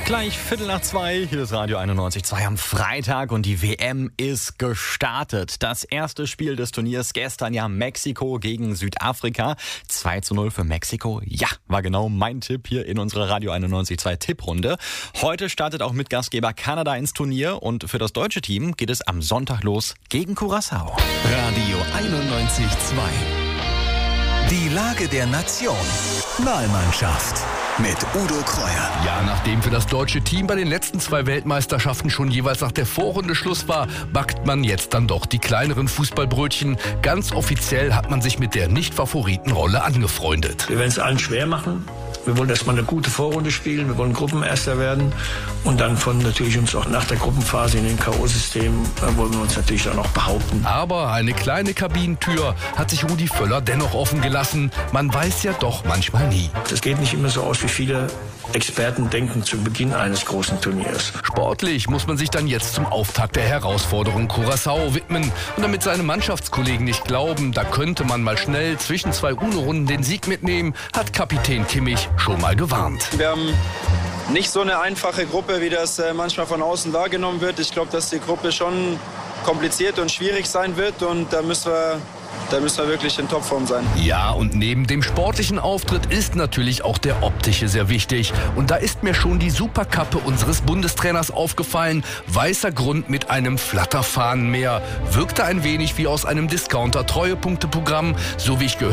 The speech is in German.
Gleich 1:15, hier ist Radio 91.2 am Freitag und die WM ist gestartet. Das erste Spiel des Turniers gestern ja Mexiko gegen Südafrika. 2:0 für Mexiko. Ja, war genau mein Tipp hier in unserer Radio 91.2 Tipprunde. Heute startet auch Mitgastgeber Kanada ins Turnier und für das deutsche Team geht es am Sonntag los gegen Curaçao. Radio 91.2. Die Lage der Nation. Wahlmannschaft. Mit Udo Kreuer. Ja, nachdem für das deutsche Team bei den letzten 2 Weltmeisterschaften schon jeweils nach der Vorrunde Schluss war, backt man jetzt dann doch die kleineren Fußballbrötchen. Ganz offiziell hat man sich mit der Nicht-Favoritenrolle angefreundet. Wir werden es allen schwer machen. Wir wollen erstmal eine gute Vorrunde spielen, wir wollen Gruppenerster werden und dann natürlich uns auch nach der Gruppenphase in den K.O.-System wollen wir uns natürlich dann auch behaupten. Aber eine kleine Kabinentür hat sich Rudi Völler dennoch offen gelassen. Man weiß ja doch manchmal nie. Das geht nicht immer so aus, wie viele Experten denken zu Beginn eines großen Turniers. Sportlich muss man sich dann jetzt zum Auftakt der Herausforderung Curaçao widmen. Und damit seine Mannschaftskollegen nicht glauben, da könnte man mal schnell zwischen 2 UNO-Runden den Sieg mitnehmen, hat Kapitän Kimmich schon mal gewarnt. Wir haben nicht so eine einfache Gruppe, wie das manchmal von außen wahrgenommen wird. Ich glaube, dass die Gruppe schon kompliziert und schwierig sein wird und da müssen wir wirklich in Topform sein. Ja, und neben dem sportlichen Auftritt ist natürlich auch der optische sehr wichtig. Und da ist mir schon die Superkappe unseres Bundestrainers aufgefallen. Weißer Grund mit einem Flatterfahnenmeer. Wirkte ein wenig wie aus einem Discounter-Treuepunkteprogramm, so wie ich gehört